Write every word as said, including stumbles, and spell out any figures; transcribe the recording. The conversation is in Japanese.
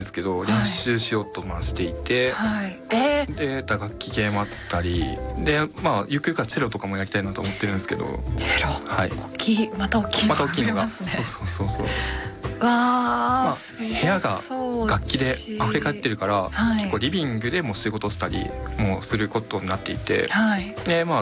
ですけど、 はい、 練習しようとまあしていて、 はいえー、 で打楽器系もあったりで、まあ、ゆくゆくはチェロとかもやりたいなと思ってるんですけど。 チェロ、 はい、 大きいまた大きいまた大きいのが、 ますね、 そうそうそうそう、 わあ、 まあ、部屋が楽器で溢れ返ってるから、 はい、 結構リビングでも仕事したりもすることになっていて、 はい、 でまあ